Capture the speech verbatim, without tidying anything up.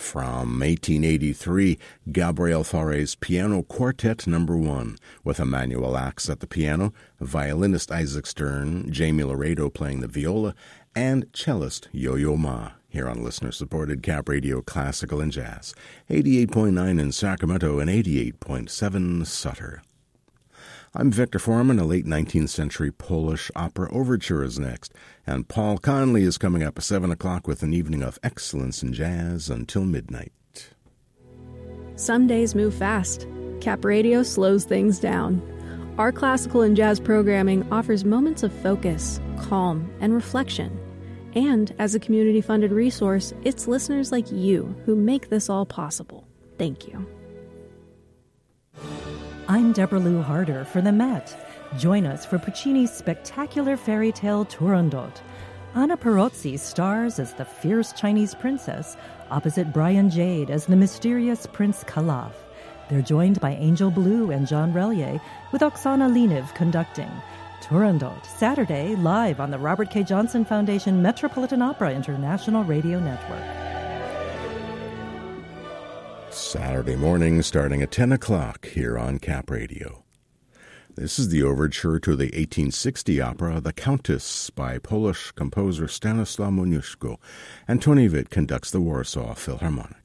From eighteen eighty-three, Gabriel Fauré's Piano Quartet Number One, with Emmanuel Ax at the piano, violinist Isaac Stern, Jamie Laredo playing the viola, and cellist Yo-Yo Ma, here on listener-supported Cap Radio Classical and Jazz, eighty-eight point nine in Sacramento and eighty-eight point seven Sutter. I'm Victor Foreman. A late nineteenth century Polish opera overture is next, and Paul Conley is coming up at seven o'clock with an evening of excellence in jazz until midnight. Some days move fast. Cap Radio slows things down. Our classical and jazz programming offers moments of focus, calm, and reflection. And as a community-funded resource, it's listeners like you who make this all possible. Thank you. I'm Deborah Lou Harder for the Met. Join us for Puccini's spectacular fairy tale Turandot. Anna Perozzi stars as the fierce Chinese princess, opposite Brian Jade as the mysterious Prince Kalaf. They're joined by Angel Blue and John Relier, with Oksana Liniv conducting. Turandot, Saturday, live on the Robert K. Johnson Foundation Metropolitan Opera International Radio Network. Saturday morning starting at ten o'clock here on Cap Radio. This is the overture to the eighteen sixty opera The Countess by Polish composer Stanislaw Moniuszko, and Tony Witt conducts the Warsaw Philharmonic.